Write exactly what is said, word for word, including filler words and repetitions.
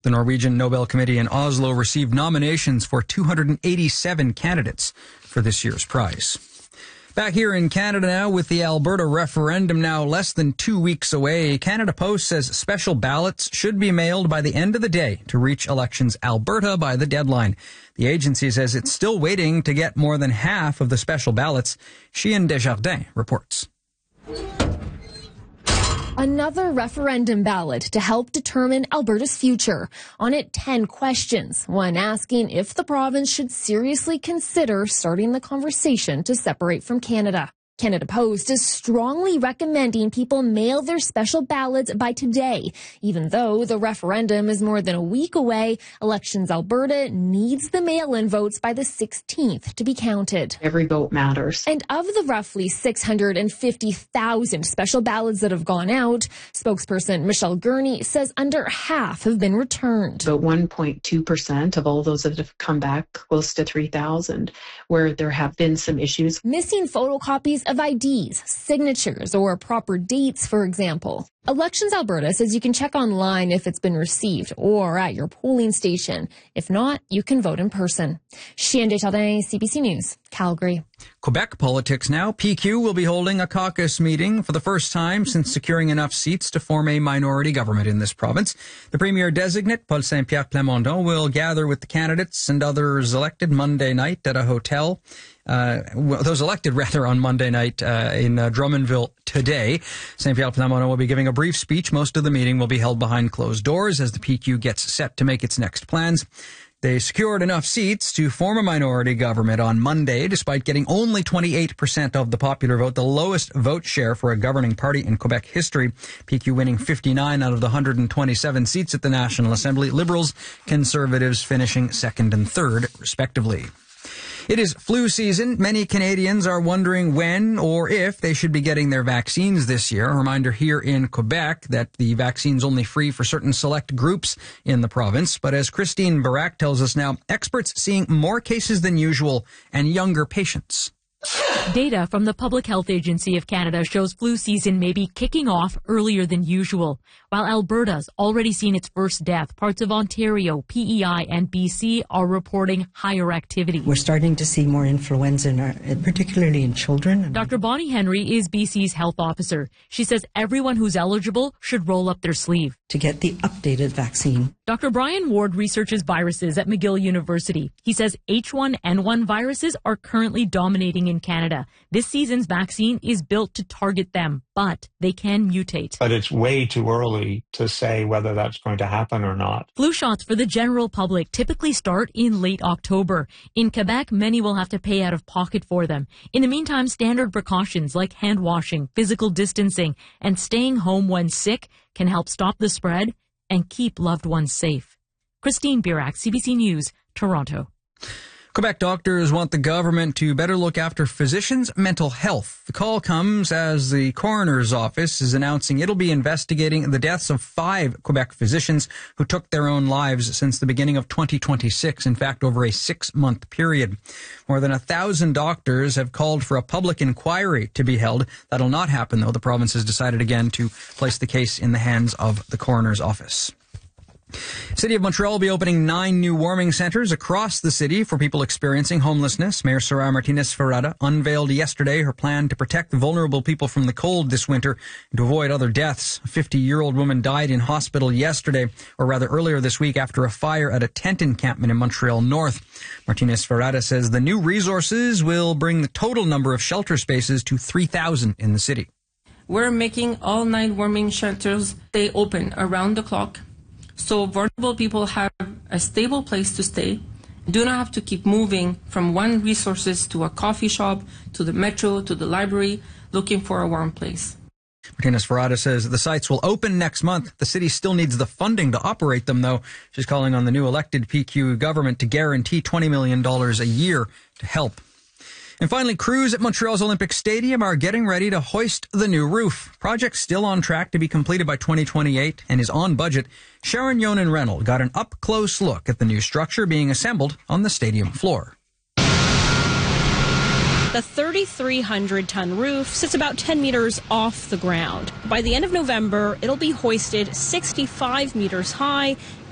The Norwegian Nobel Committee in Oslo received nominations for two hundred eighty-seven candidates for this year's prize. Back here in Canada now, with the Alberta referendum now less than two weeks away, Canada Post says special ballots should be mailed by the end of the day to reach Elections Alberta by the deadline. The agency says it's still waiting to get more than half of the special ballots. Chien Desjardins reports. Another referendum ballot to help determine Alberta's future. On it, ten questions. One asking if the province should seriously consider starting the conversation to separate from Canada. Canada Post is strongly recommending people mail their special ballots by today. Even though the referendum is more than a week away, Elections Alberta needs the mail-in votes by the sixteenth to be counted. Every vote matters. And of the roughly six hundred fifty thousand special ballots that have gone out, spokesperson Michelle Gurney says under half have been returned. About one point two percent of all those that have come back, close to three thousand, where there have been some issues. Missing photocopies of I Ds, signatures, or proper dates, for example. Elections Alberta says you can check online if it's been received or at your polling station. If not, you can vote in person. Chien Desjardins, C B C News, Calgary. Quebec politics now. P Q will be holding a caucus meeting for the first time since securing enough seats to form a minority government in this province. The Premier-designate, Paul Saint-Pierre Plamondon, will gather with the candidates and others elected Monday night at a hotel. Uh, those elected, rather, on Monday night uh, in uh, Drummondville today. Saint-Pierre Plamondon will be giving a brief speech. Most of the meeting will be held behind closed doors as the P Q gets set to make its next plans. They secured enough seats to form a minority government on Monday, despite getting only twenty-eight percent of the popular vote, the lowest vote share for a governing party in Quebec history. P Q winning fifty-nine out of the one hundred twenty-seven seats at the National Assembly. Liberals, Conservatives finishing second and third, respectively. It is flu season. Many Canadians are wondering when or if they should be getting their vaccines this year. A reminder here in Quebec that the vaccine's only free for certain select groups in the province. But as Christine Barak tells us now, experts seeing more cases than usual and younger patients. Data from the Public Health Agency of Canada shows flu season may be kicking off earlier than usual. While Alberta's already seen its first death, parts of Ontario, P E I, and B C are reporting higher activity. We're starting to see more influenza, in our, particularly in children. Doctor Bonnie Henry is B C's health officer. She says everyone who's eligible should roll up their sleeve to get the updated vaccine. Doctor Brian Ward researches viruses at McGill University. He says H one N one viruses are currently dominating in Canada. This season's vaccine is built to target them, but they can mutate. But it's way too early to say whether that's going to happen or not. Flu shots for the general public typically start in late October. In Quebec, many will have to pay out of pocket for them. In the meantime, standard precautions like hand washing, physical distancing, and staying home when sick can help stop the spread and keep loved ones safe. Christine Barak, C B C News, Toronto. Quebec doctors want the government to better look after physicians' mental health. The call comes as the coroner's office is announcing it'll be investigating the deaths of five Quebec physicians who took their own lives since the beginning of twenty twenty-six, in fact, over a six-month period. More than a thousand doctors have called for a public inquiry to be held. That'll not happen, though. The province has decided again to place the case in the hands of the coroner's office. City of Montreal will be opening nine new warming centers across the city for people experiencing homelessness. Mayor Sarah Martinez-Ferrada unveiled yesterday her plan to protect vulnerable people from the cold this winter and to avoid other deaths. A fifty-year-old woman died in hospital yesterday, or rather earlier this week, after a fire at a tent encampment in Montreal North. Martinez-Ferrada says the new resources will bring the total number of shelter spaces to three thousand in the city. We're making all nine warming shelters stay open around the clock, so vulnerable people have a stable place to stay, do not have to keep moving from one resources to a coffee shop, to the metro, to the library, looking for a warm place. Martinez-Ferrada says the sites will open next month. The city still needs the funding to operate them, though. She's calling on the new elected P Q government to guarantee twenty million dollars a year to help. And finally, crews at Montreal's Olympic Stadium are getting ready to hoist the new roof. Project still on track to be completed by twenty twenty-eight and is on budget. Sharon Yonan-Reynolds got an up-close look at the new structure being assembled on the stadium floor. The thirty-three hundred ton roof sits about ten meters off the ground. By the end of November, it'll be hoisted sixty-five meters high